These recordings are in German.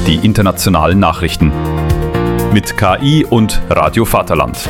die internationalen Nachrichten. Mit KI und Radio Vaterland.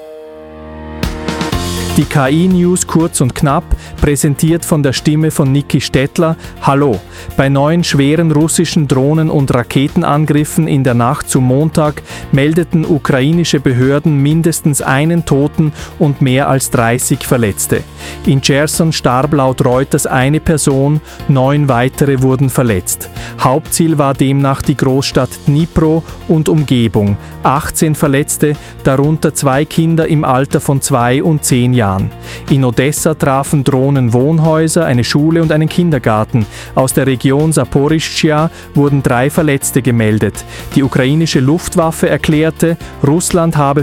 Die KI-News kurz und knapp, präsentiert von der Stimme von Niki Stettler. Hallo! Bei 9 schweren russischen Drohnen- und Raketenangriffen in der Nacht zum Montag meldeten ukrainische Behörden mindestens einen Toten und mehr als 30 Verletzte. In Cherson starb laut Reuters eine Person, 9 weitere wurden verletzt. Hauptziel war demnach die Großstadt Dnipro und Umgebung. 18 Verletzte, darunter 2 Kinder im Alter von 2 und 10 Jahren. In Odessa trafen Drohnen Wohnhäuser, eine Schule und einen Kindergarten. Aus der Region Saporischschja wurden 3 Verletzte gemeldet. Die ukrainische Luftwaffe erklärte, Russland habe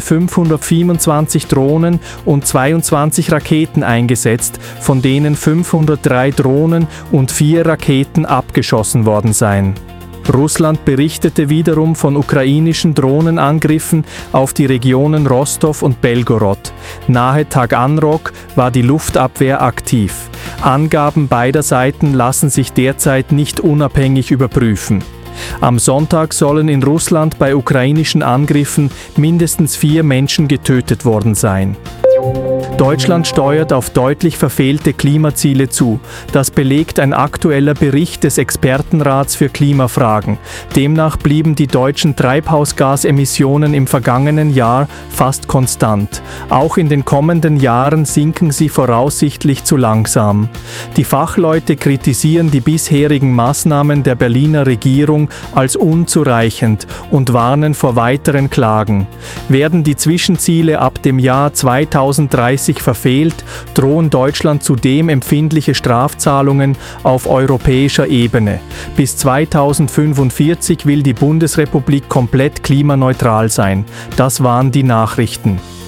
524 Drohnen und 22 Raketen eingesetzt, von denen 503 Drohnen und 4 Raketen abgeschossen worden seien. Russland berichtete wiederum von ukrainischen Drohnenangriffen auf die Regionen Rostov und Belgorod. Nahe Taganrog war die Luftabwehr aktiv. Angaben beider Seiten lassen sich derzeit nicht unabhängig überprüfen. Am Sonntag sollen in Russland bei ukrainischen Angriffen mindestens 4 Menschen getötet worden sein. Deutschland steuert auf deutlich verfehlte Klimaziele zu. Das belegt ein aktueller Bericht des Expertenrats für Klimafragen. Demnach blieben die deutschen Treibhausgasemissionen im vergangenen Jahr fast konstant. Auch in den kommenden Jahren sinken sie voraussichtlich zu langsam. Die Fachleute kritisieren die bisherigen Maßnahmen der Berliner Regierung als unzureichend und warnen vor weiteren Klagen. Werden die Zwischenziele ab dem Jahr 2030 verfehlt, drohen Deutschland zudem empfindliche Strafzahlungen auf europäischer Ebene. Bis 2045 will die Bundesrepublik komplett klimaneutral sein. Das waren die Nachrichten.